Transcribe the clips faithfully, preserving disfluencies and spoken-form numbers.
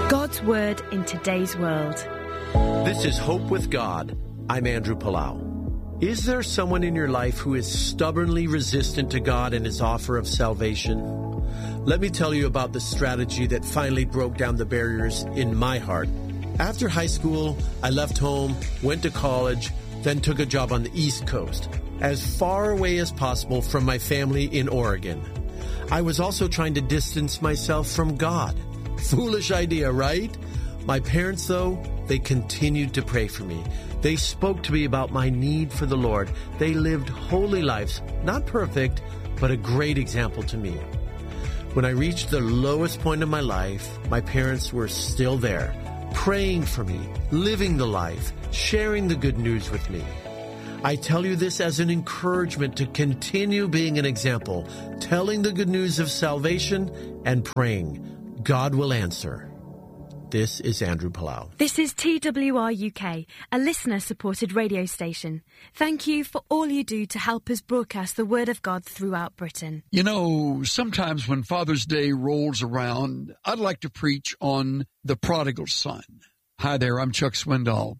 God's Word in today's world. This is Hope with God. I'm Andrew Palau. Is there someone in your life who is stubbornly resistant to God and His offer of salvation? Let me tell you about the strategy that finally broke down the barriers in my heart. After high school, I left home, went to college, then took a job on the East Coast, as far away as possible from my family in Oregon. I was also trying to distance myself from God. Foolish idea, right? My parents, though, they continued to pray for me. They spoke to me about my need for the Lord. They lived holy lives, not perfect, but a great example to me. When I reached the lowest point of my life, my parents were still there, praying for me, living the life, sharing the good news with me. I tell you this as an encouragement to continue being an example, telling the good news of salvation and praying. God will answer. This is Andrew Palau. This is T W R U K, a listener-supported radio station. Thank you for all you do to help us broadcast the Word of God throughout Britain. You know, sometimes when Father's Day rolls around, I'd like to preach on the prodigal son. Hi there, I'm Chuck Swindoll.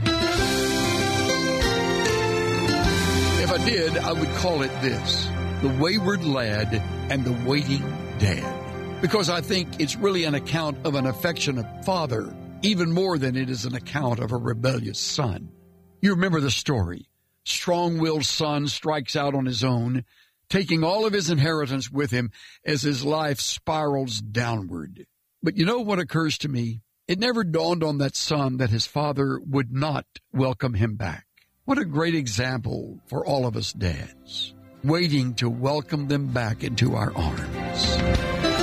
If I did, I would call it this: the wayward lad and the waiting dad. Because I think it's really an account of an affectionate father, even more than it is an account of a rebellious son. You remember the story. Strong-willed son strikes out on his own, taking all of his inheritance with him as his life spirals downward. But you know what occurs to me? It never dawned on that son that his father would not welcome him back. What a great example for all of us dads, waiting to welcome them back into our arms.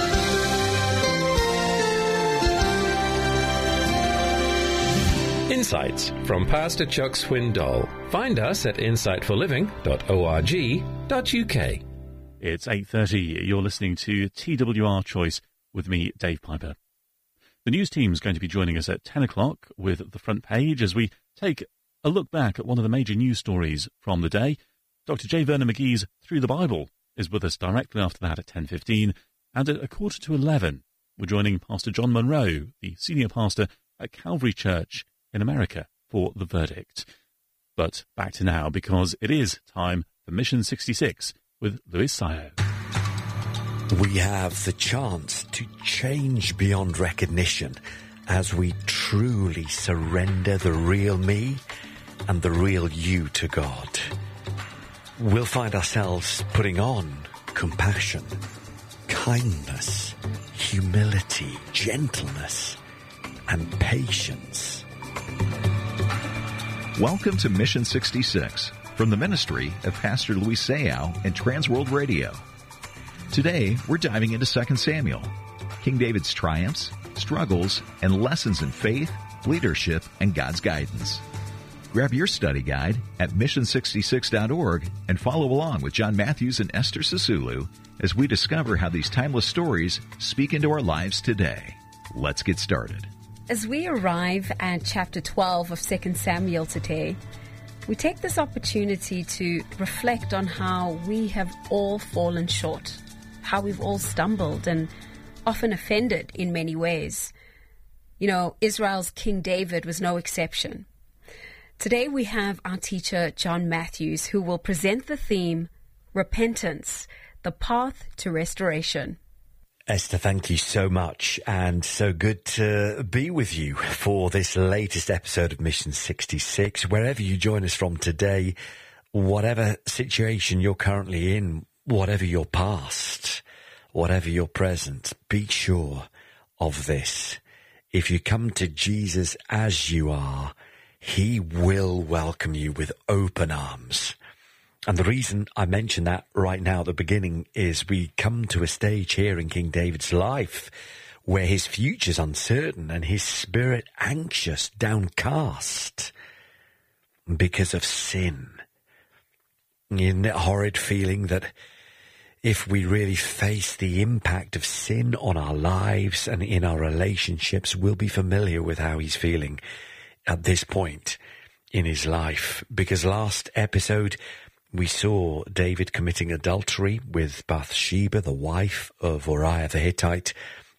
Insights from Pastor Chuck Swindoll. Find us at insight for living dot org dot U K. It's eight thirty. You're listening to T W R Choice with me, Dave Piper. The news team's going to be joining us at ten o'clock with the front page as we take a look back at one of the major news stories from the day. Doctor J. Vernon McGee's Through the Bible is with us directly after that at ten fifteen. And at a quarter to eleven, we're joining Pastor John Monroe, the senior pastor at Calvary Church in America, for The Verdict. But back to now, because it is time for Mission sixty-six with Louis Sayo. We have the chance to change beyond recognition as we truly surrender the real me and the real you to God. We'll find ourselves putting on compassion, kindness, humility, gentleness, and patience. Welcome to Mission sixty-six from the ministry of Pastor Louis Sayo and Transworld Radio. Today, we're diving into Second Samuel, King David's triumphs, struggles, and lessons in faith, leadership, and God's guidance. Grab your study guide at mission sixty-six dot org and follow along with John Matthews and Esther Sisulu as we discover how these timeless stories speak into our lives today. Let's get started. As we arrive at chapter twelve of Second Samuel today, we take this opportunity to reflect on how we have all fallen short, how we've all stumbled and often offended in many ways. You know, Israel's King David was no exception. Today we have our teacher, John Matthews, who will present the theme, Repentance, the Path to Restoration. Esther, thank you so much, and so good to be with you for this latest episode of Mission sixty-six. Wherever you join us from today, whatever situation you're currently in, whatever your past, whatever your present, be sure of this. If you come to Jesus as you are, He will welcome you with open arms. And the reason I mention that right now at the beginning is we come to a stage here in King David's life where his future's uncertain and his spirit anxious, downcast because of sin. Isn't it horrid feeling that if we really face the impact of sin on our lives and in our relationships, we'll be familiar with how he's feeling at this point in his life? Because last episode, we saw David committing adultery with Bathsheba, the wife of Uriah the Hittite,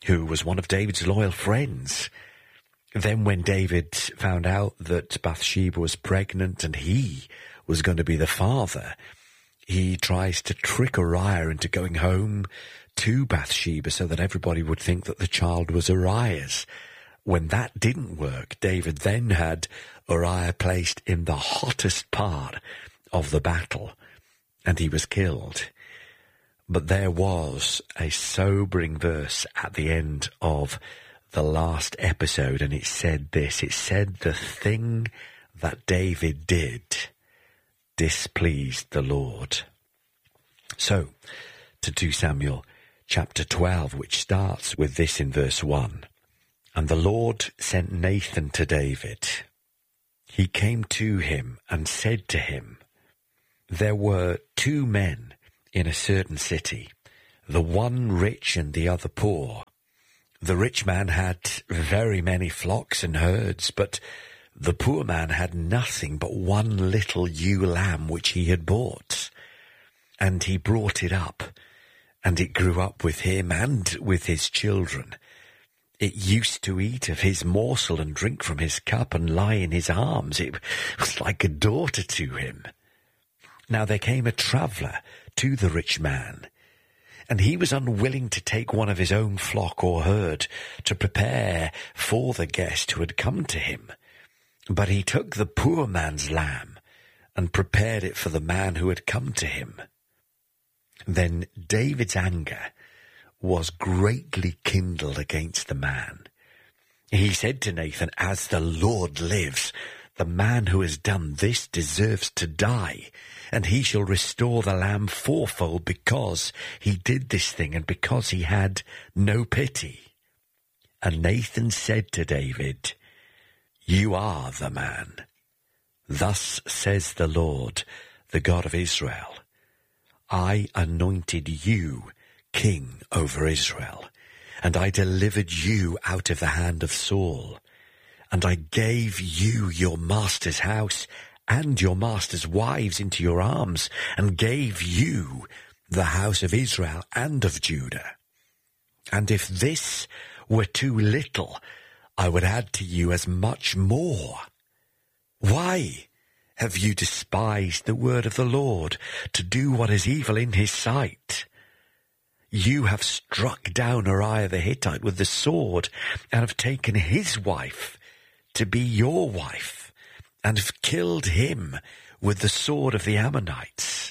who was one of David's loyal friends. Then when David found out that Bathsheba was pregnant and he was going to be the father, he tries to trick Uriah into going home to Bathsheba so that everybody would think that the child was Uriah's. When that didn't work, David then had Uriah placed in the hottest part of the battle, and he was killed. But there was a sobering verse at the end of the last episode, and it said this. It said, the thing that David did displeased the Lord. So, to Second Samuel chapter twelve, which starts with this in verse one. And the Lord sent Nathan to David. He came to him and said to him, there were two men in a certain city, the one rich and the other poor. The rich man had very many flocks and herds, but the poor man had nothing but one little ewe lamb which he had bought. And he brought it up, and it grew up with him and with his children. It used to eat of his morsel and drink from his cup and lie in his arms. It was like a daughter to him. Now there came a traveller to the rich man, and he was unwilling to take one of his own flock or herd to prepare for the guest who had come to him. But he took the poor man's lamb and prepared it for the man who had come to him. Then David's anger was greatly kindled against the man. He said to Nathan, as the Lord lives, the man who has done this deserves to die, and he shall restore the lamb fourfold because he did this thing and because he had no pity. And Nathan said to David, you are the man. Thus says the Lord, the God of Israel, I anointed you king over Israel, and I delivered you out of the hand of Saul, and I gave you your master's house and your master's wives into your arms, and gave you the house of Israel and of Judah. And if this were too little, I would add to you as much more. Why have you despised the word of the Lord to do what is evil in his sight? You have struck down Uriah the Hittite with the sword, and have taken his wife to be your wife, and have killed him with the sword of the Ammonites.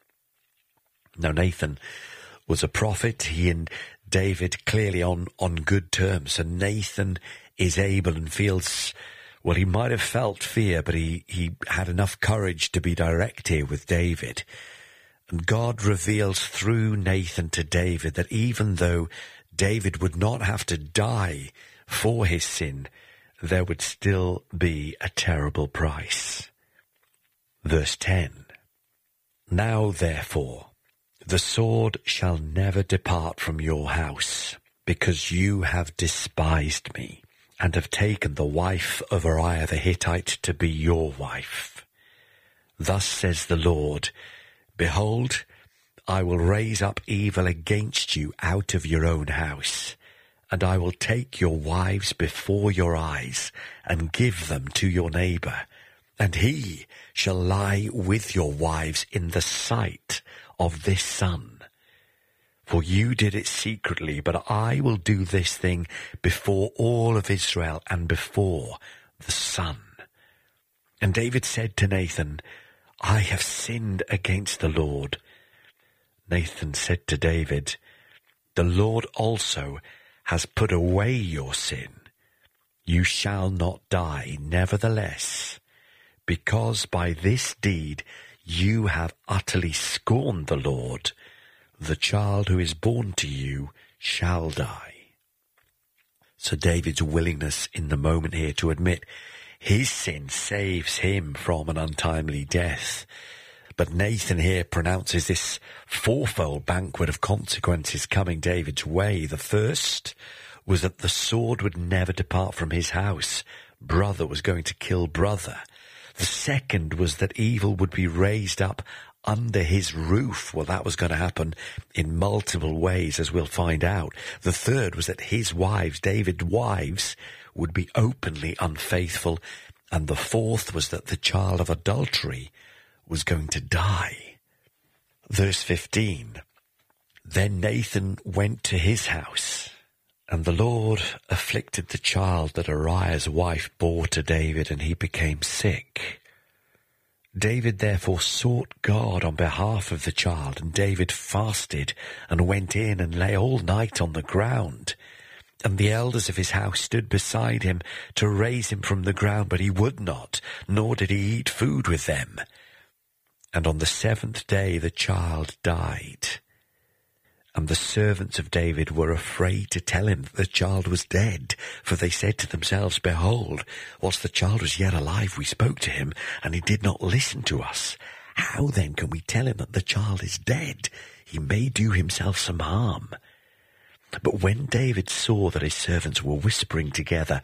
Now Nathan was a prophet. He and David clearly on, on good terms, and Nathan is able and feels, well, he might have felt fear, but he, he had enough courage to be direct here with David. And God reveals through Nathan to David that even though David would not have to die for his sin, there would still be a terrible price. Verse ten. Now therefore, the sword shall never depart from your house, because you have despised me, and have taken the wife of Uriah the Hittite to be your wife. Thus says the Lord, behold, I will raise up evil against you out of your own house, and I will take your wives before your eyes, and give them to your neighbour, and he shall lie with your wives in the sight of this sun. For you did it secretly, but I will do this thing before all of Israel and before the sun. And David said to Nathan, I have sinned against the Lord. Nathan said to David, the Lord also has put away your sin. You shall not die, nevertheless, because by this deed you have utterly scorned the Lord. The child who is born to you shall die. So David's willingness in the moment here to admit his sin saves him from an untimely death. But Nathan here pronounces this fourfold banquet of consequences coming David's way. The first was that the sword would never depart from his house. Brother was going to kill brother. The second was that evil would be raised up under his roof. Well, that was going to happen in multiple ways, as we'll find out. The third was that his wives, David's wives, would be openly unfaithful. And the fourth was that the child of adultery was going to die. Verse fifteen, then Nathan went to his house, and the Lord afflicted the child that Uriah's wife bore to David, and he became sick. David therefore sought God on behalf of the child, and David fasted and went in and lay all night on the ground. And the elders of his house stood beside him to raise him from the ground, but he would not, nor did he eat food with them. And on the seventh day the child died. And the servants of David were afraid to tell him that the child was dead, for they said to themselves, behold, whilst the child was yet alive, we spoke to him, and he did not listen to us. How then can we tell him that the child is dead? He may do himself some harm. But when David saw that his servants were whispering together,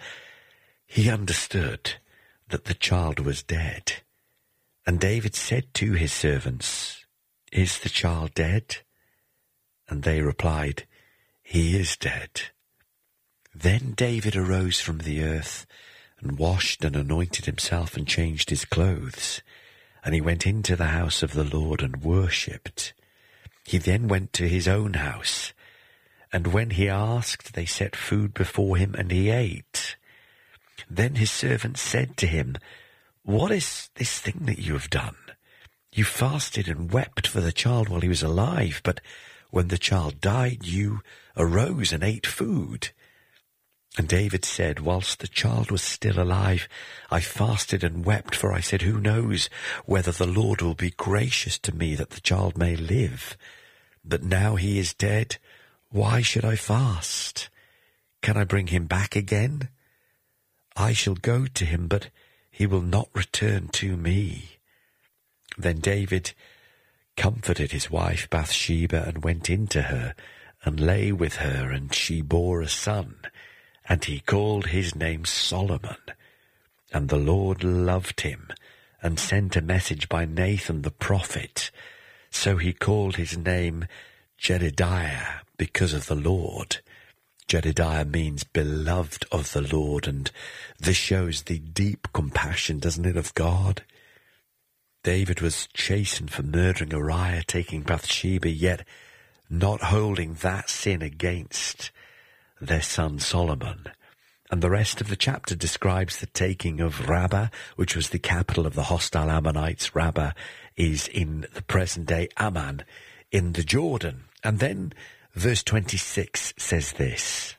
he understood that the child was dead. And David said to his servants, is the child dead? And they replied, he is dead. Then David arose from the earth and washed and anointed himself and changed his clothes. And he went into the house of the Lord and worshipped. He then went to his own house. And when he asked, they set food before him, and he ate. Then his servants said to him, what is this thing that you have done? You fasted and wept for the child while he was alive, but when the child died, you arose and ate food. And David said, whilst the child was still alive, I fasted and wept, for I said, who knows whether the Lord will be gracious to me that the child may live? But now he is dead. Why should I fast? Can I bring him back again? I shall go to him, but he will not return to me. Then David comforted his wife Bathsheba and went into her and lay with her, and she bore a son, and he called his name Solomon. And the Lord loved him and sent a message by Nathan the prophet. So he called his name Jedidiah, because of the Lord. Jedidiah means beloved of the Lord, and this shows the deep compassion, doesn't it, of God? David was chastened for murdering Uriah, taking Bathsheba, yet not holding that sin against their son Solomon. And the rest of the chapter describes the taking of Rabbah, which was the capital of the hostile Ammonites. Rabbah is in the present-day Amman in the Jordan. And then verse twenty-six says this.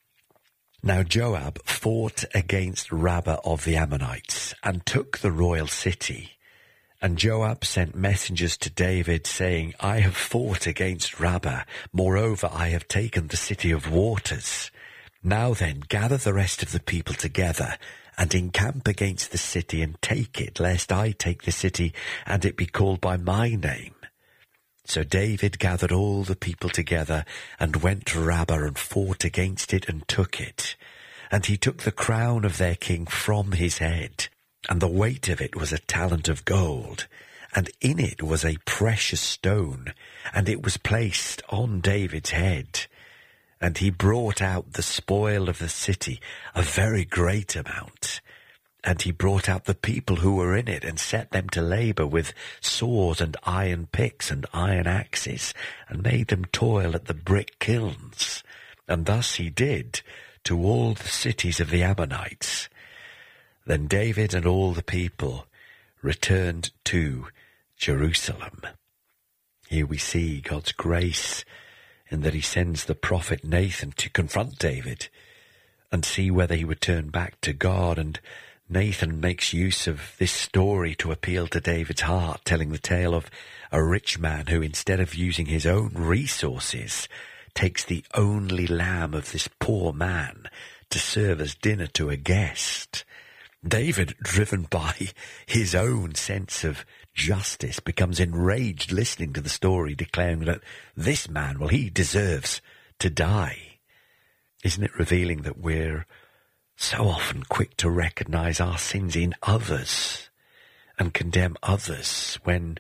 Now Joab fought against Rabbah of the Ammonites and took the royal city. And Joab sent messengers to David, saying, I have fought against Rabbah. Moreover, I have taken the city of waters. Now then, gather the rest of the people together and encamp against the city and take it, lest I take the city and it be called by my name. So David gathered all the people together and went to Rabbah and fought against it and took it. And he took the crown of their king from his head, and the weight of it was a talent of gold, and in it was a precious stone, and it was placed on David's head. And he brought out the spoil of the city, a very great amount. And he brought out the people who were in it and set them to labour with saws and iron picks and iron axes, and made them toil at the brick kilns. And thus he did to all the cities of the Ammonites. Then David and all the people returned to Jerusalem. Here we see God's grace in that he sends the prophet Nathan to confront David and see whether he would turn back to God. And Nathan makes use of this story to appeal to David's heart, telling the tale of a rich man who, instead of using his own resources, takes the only lamb of this poor man to serve as dinner to a guest. David, driven by his own sense of justice, becomes enraged listening to the story, declaring that this man, well, he deserves to die. Isn't it revealing that we're so often quick to recognize our sins in others and condemn others, when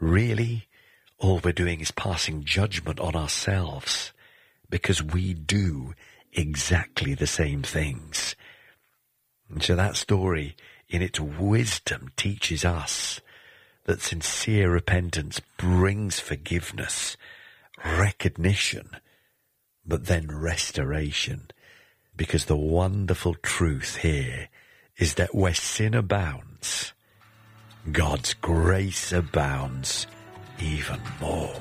really, all we're doing is passing judgment on ourselves because we do exactly the same things. And so that story, in its wisdom, teaches us that sincere repentance brings forgiveness, recognition, but then restoration. Because the wonderful truth here is that where sin abounds, God's grace abounds even more.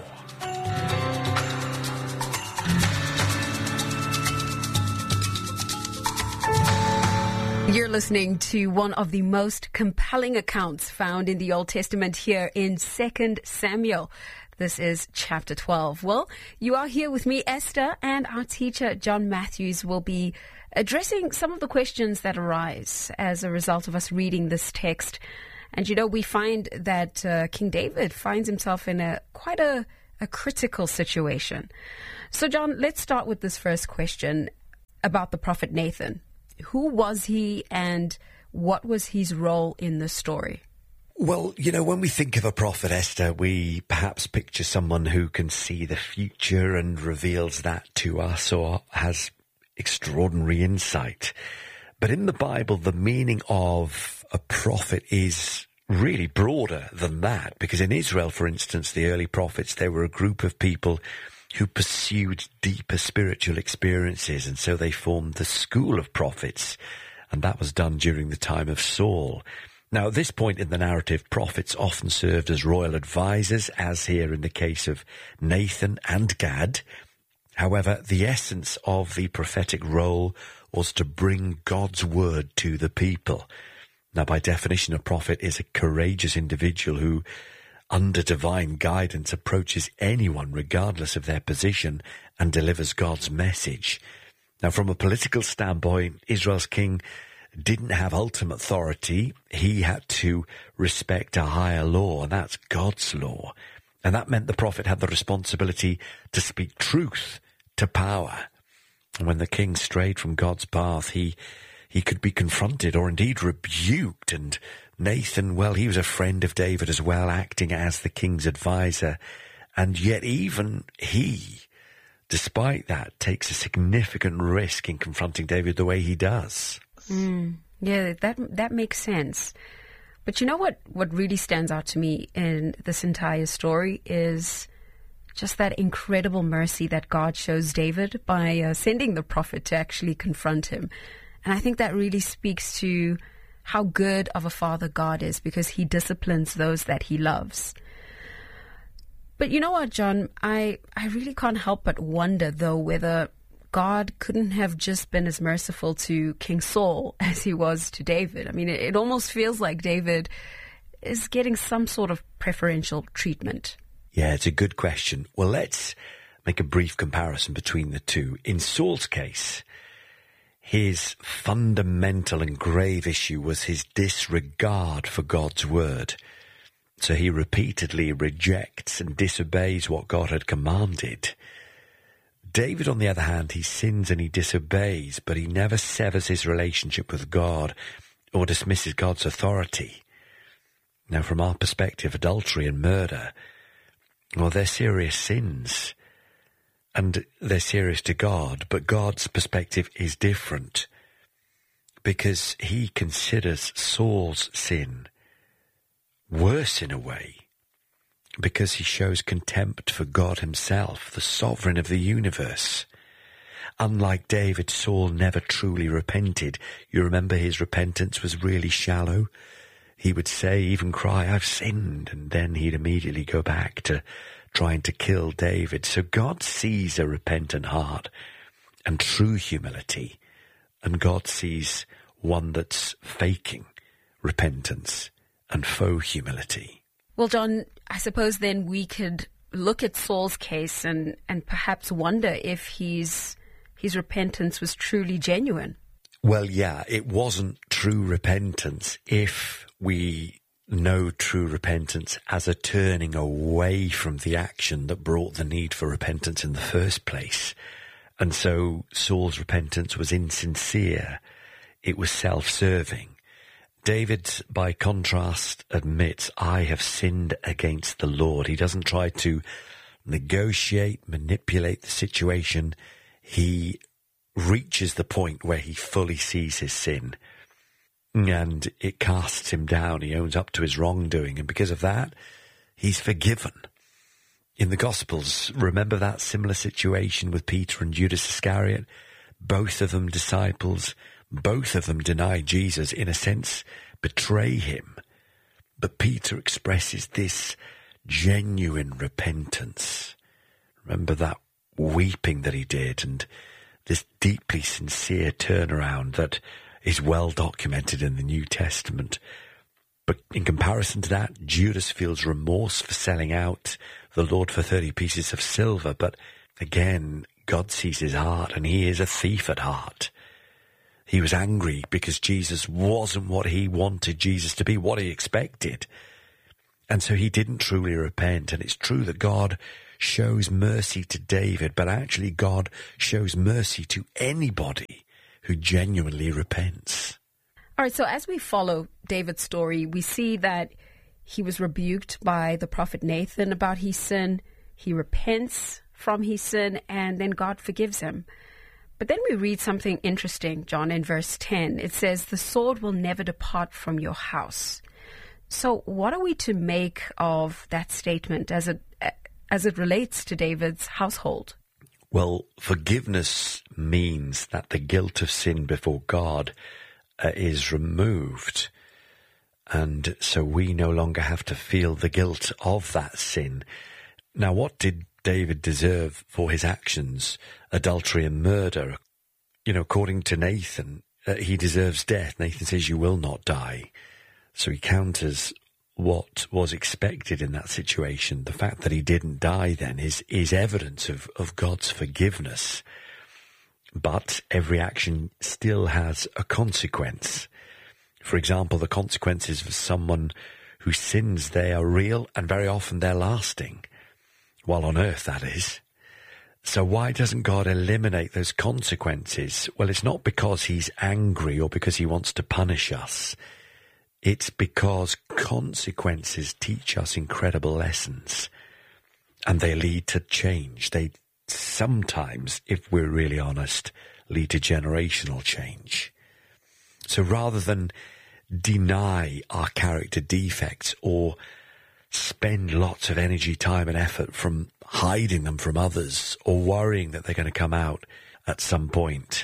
You're listening to one of the most compelling accounts found in the Old Testament here in Second Samuel. This is chapter twelve. Well, you are here with me, Esther, and our teacher, John Matthews, will be addressing some of the questions that arise as a result of us reading this text. And, you know, we find that uh, King David finds himself in a quite a, a critical situation. So, John, let's start with this first question about the prophet Nathan. Who was he and what was his role in the story? Well, you know, when we think of a prophet, Esther, we perhaps picture someone who can see the future and reveals that to us or has extraordinary insight. But in the Bible, the meaning of a prophet is really broader than that, because in Israel, for instance, the early prophets, they were a group of people who pursued deeper spiritual experiences, and so they formed the school of prophets, and that was done during the time of Saul. Now, at this point in the narrative, prophets often served as royal advisors, as here in the case of Nathan and Gad. However, the essence of the prophetic role was to bring God's word to the people. Now, by definition, a prophet is a courageous individual who, under divine guidance, approaches anyone regardless of their position and delivers God's message. Now, from a political standpoint, Israel's king didn't have ultimate authority. He had to respect a higher law, and that's God's law. And that meant the prophet had the responsibility to speak truth to power. And when the king strayed from God's path, he he could be confronted or indeed rebuked. And Nathan, well, he was a friend of David as well, acting as the king's advisor. And yet even he, despite that, takes a significant risk in confronting David the way he does. Mm, yeah, that that makes sense. But you know what, what really stands out to me in this entire story is just that incredible mercy that God shows David by uh, sending the prophet to actually confront him. And I think that really speaks to how good of a father God is, because he disciplines those that he loves. But you know what, John, I, I really can't help but wonder, though, whether God couldn't have just been as merciful to King Saul as he was to David. I mean, it, it almost feels like David is getting some sort of preferential treatment. Yeah, it's a good question. Well, let's make a brief comparison between the two. In Saul's case, his fundamental and grave issue was his disregard for God's word. So he repeatedly rejects and disobeys what God had commanded. David, on the other hand, he sins and he disobeys, but he never severs his relationship with God or dismisses God's authority. Now, from our perspective, adultery and murder, well, they're serious sins, and they're serious to God, but God's perspective is different, because he considers Saul's sin worse in a way, because he shows contempt for God himself, the sovereign of the universe. Unlike David, Saul never truly repented. You remember his repentance was really shallow. He would say, even cry, I've sinned, and then he'd immediately go back to trying to kill David. So God sees a repentant heart and true humility, and God sees one that's faking repentance and faux humility. Well, John, I suppose then we could look at Saul's case and, and perhaps wonder if his, his repentance was truly genuine. Well, yeah, it wasn't true repentance if we know true repentance as a turning away from the action that brought the need for repentance in the first place. And so Saul's repentance was insincere. It was self-serving. David, by contrast, admits, I have sinned against the Lord. He doesn't try to negotiate, manipulate the situation. He reaches the point where he fully sees his sin, and it casts him down. He owns up to his wrongdoing, and because of that, he's forgiven. In the Gospels, remember that similar situation with Peter and Judas Iscariot? Both of them disciples, both of them deny Jesus, in a sense, betray him. But Peter expresses this genuine repentance. Remember that weeping that he did, and this deeply sincere turnaround that is well documented in the New Testament. But in comparison to that, Judas feels remorse for selling out the Lord for thirty pieces of silver. But again, God sees his heart, and he is a thief at heart. He was angry because Jesus wasn't what he wanted Jesus to be, what he expected. And so he didn't truly repent. And it's true that God shows mercy to David, but actually God shows mercy to anybody who genuinely repents. All right, so as we follow David's story, we see that he was rebuked by the prophet Nathan about his sin. He repents from his sin, and then God forgives him. But then we read something interesting, John, in verse ten. It says, the sword will never depart from your house. So what are we to make of that statement as it, as it relates to David's household? Well, forgiveness means that the guilt of sin before God uh, is removed. And so we no longer have to feel the guilt of that sin. Now, what did David deserve for his actions? Adultery and murder. You know, according to Nathan, uh, he deserves death. Nathan says, you will not die. So he counters what was expected in that situation. The fact that he didn't die then is, is evidence of, of God's forgiveness. But every action still has a consequence. For example, the consequences of someone who sins, they are real, and very often they're lasting. While on earth, that is. So why doesn't God eliminate those consequences? Well, it's not because he's angry or because he wants to punish us. It's because consequences teach us incredible lessons, and they lead to change. They sometimes, if we're really honest, lead to generational change. So rather than deny our character defects or spend lots of energy, time and effort from hiding them from others or worrying that they're going to come out at some point,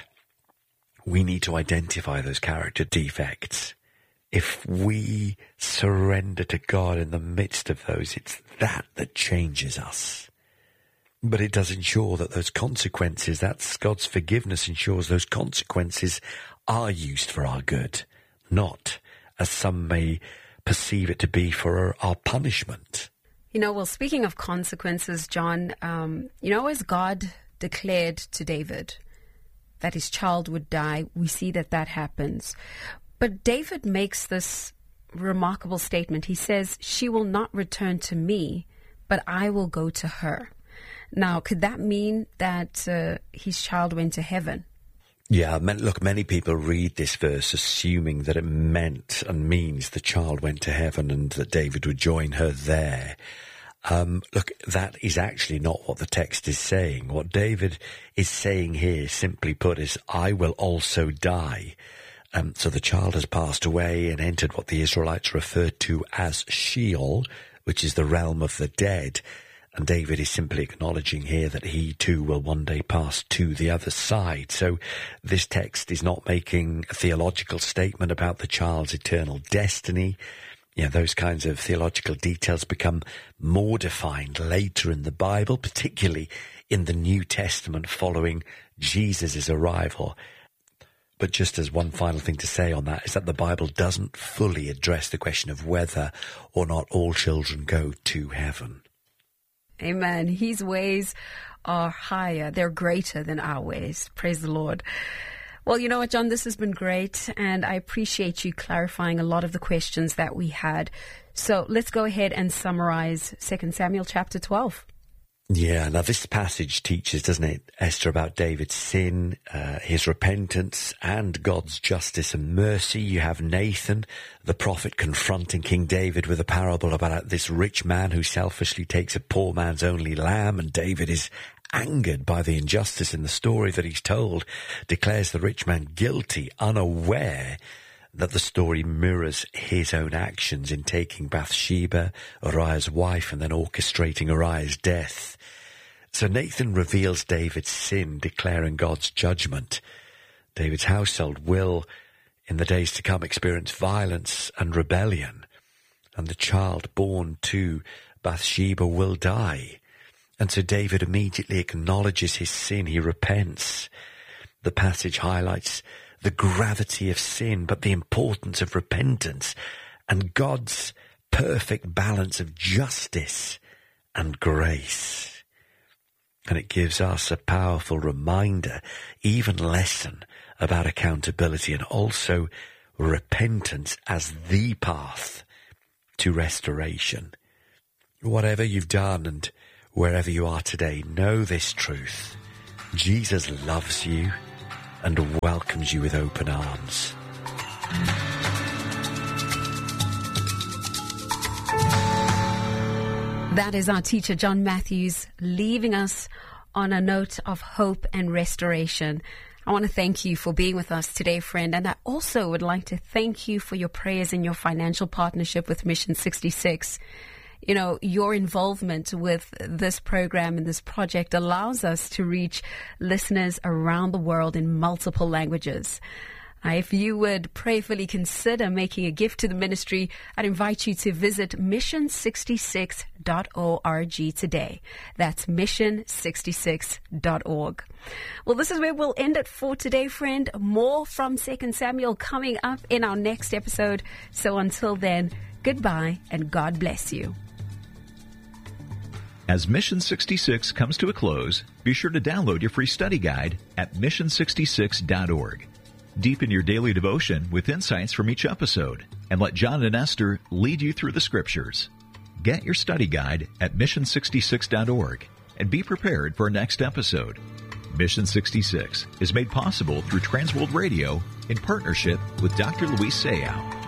we need to identify those character defects. If we surrender to God in the midst of those, it's that that changes us. But it does ensure that those consequences, that's God's forgiveness, ensures those consequences are used for our good, not, as some may perceive it to be, for our punishment. You know, well, speaking of consequences, John, um, you know, as God declared to David that his child would die, we see that that happens. But David makes this remarkable statement. He says, she will not return to me, but I will go to her. Now, could that mean that uh, his child went to heaven? Yeah, look, many people read this verse assuming that it meant and means the child went to heaven and that David would join her there. Um, look, that is actually not what the text is saying. What David is saying here, simply put, is, I will also die. Um, so the child has passed away and entered what the Israelites referred to as Sheol, which is the realm of the dead. And David is simply acknowledging here that he too will one day pass to the other side. So this text is not making a theological statement about the child's eternal destiny. You know, those kinds of theological details become more defined later in the Bible, particularly in the New Testament following Jesus' arrival. But just as one final thing to say on that is that the Bible doesn't fully address the question of whether or not all children go to heaven. Amen. His ways are higher. They're greater than our ways. Praise the Lord. Well, you know what, John, this has been great, and I appreciate you clarifying a lot of the questions that we had. So let's go ahead and summarize Second Samuel chapter twelve. Yeah, now this passage teaches, doesn't it, Esther, about David's sin, uh, his repentance, and God's justice and mercy. You have Nathan, the prophet, confronting King David with a parable about this rich man who selfishly takes a poor man's only lamb, and David is angered by the injustice in the story that he's told, declares the rich man guilty, unaware that the story mirrors his own actions in taking Bathsheba, Uriah's wife, and then orchestrating Uriah's death. So Nathan reveals David's sin, declaring God's judgment. David's household will, in the days to come, experience violence and rebellion, and the child born to Bathsheba will die. And so David immediately acknowledges his sin. He repents. The passage highlights the gravity of sin, but the importance of repentance and God's perfect balance of justice and grace. And it gives us a powerful reminder, even lesson, about accountability and also repentance as the path to restoration. Whatever you've done and wherever you are today, know this truth. Jesus loves you and welcomes you with open arms. That is our teacher, John Matthews, leaving us on a note of hope and restoration. I want to thank you for being with us today, friend. And I also would like to thank you for your prayers and your financial partnership with Mission sixty-six. You know, your involvement with this program and this project allows us to reach listeners around the world in multiple languages. Uh, if you would prayerfully consider making a gift to the ministry, I'd invite you to visit mission sixty-six dot org today. That's mission sixty-six dot org. Well, this is where we'll end it for today, friend. More from Second Samuel coming up in our next episode. So until then, goodbye and God bless you. As Mission sixty-six comes to a close, be sure to download your free study guide at mission sixty-six dot org. Deepen your daily devotion with insights from each episode, and let John and Esther lead you through the Scriptures. Get your study guide at mission sixty-six dot org and be prepared for our next episode. Mission sixty-six is made possible through Transworld Radio in partnership with Doctor Luis Sayao.